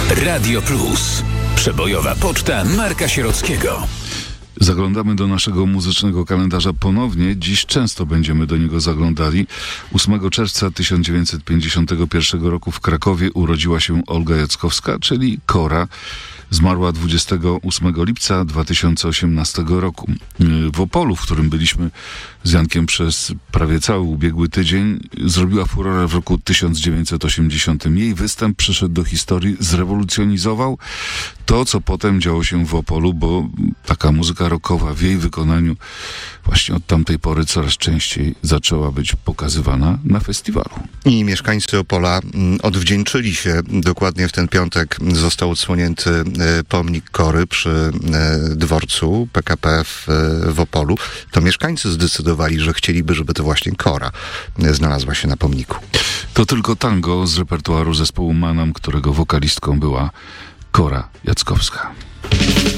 Radio Plus. Przebojowa poczta Marka Sierockiego. Zaglądamy do naszego muzycznego kalendarza ponownie. Dziś często będziemy do niego zaglądali. 8 czerwca 1951 roku w Krakowie urodziła się Olga Jackowska, czyli Kora. Zmarła 28 lipca 2018 roku. W Opolu, w którym byliśmy z Jankiem przez prawie cały ubiegły tydzień, zrobiła furorę w roku 1980. Jej występ przyszedł do historii, zrewolucjonizował to, co potem działo się w Opolu, bo taka muzyka rockowa w jej wykonaniu właśnie od tamtej pory coraz częściej zaczęła być pokazywana na festiwalu. I mieszkańcy Opola odwdzięczyli się. Dokładnie w ten piątek został odsłonięty pomnik Kory przy dworcu PKP w Opolu. To mieszkańcy zdecydowali, że chcieliby, żeby to właśnie Kora znalazła się na pomniku. To tylko tango z repertuaru zespołu Manam, którego wokalistką była Kora Jackowska.